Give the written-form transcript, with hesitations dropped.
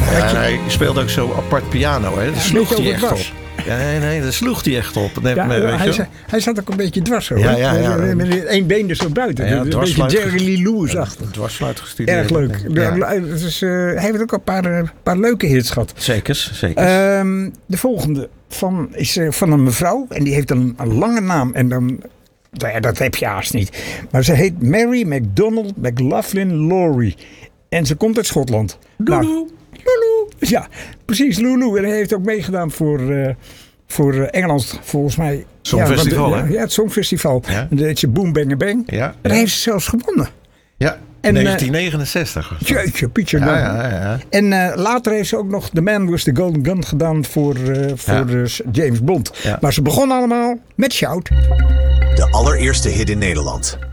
Hij speelde ook zo apart piano. Hè? Daar sloeg hij echt op. Ja, nee, daar sloeg hij echt op. Hij zat ook een beetje dwars zo. Ja. Met één been er zo buiten. Ja, een beetje Jerry Lee Lewis-achtig. Een dwarsfluit gestudeerd. Erg leuk. Dus, hij heeft ook een paar leuke hits gehad. Zeker. De volgende is van een mevrouw. En die heeft een lange naam. En dan... dat heb je haast niet. Maar ze heet Mary McDonald McLaughlin Laurie. En ze komt uit Schotland. Lulu. Ja, precies, Lulu. En hij heeft ook meegedaan voor Engeland, volgens mij. Songfestival, hè? Ja, het Songfestival. Ja. Dat heet ze Boom Bang Bang. Ja. En hij heeft ze zelfs gewonnen. Ja, en, 1969. Jeetje, Pietje. Ja. En later heeft ze ook nog The Man with the Golden Gun gedaan voor James Bond. Ja. Maar ze begon allemaal met Shout. De allereerste hit in Nederland.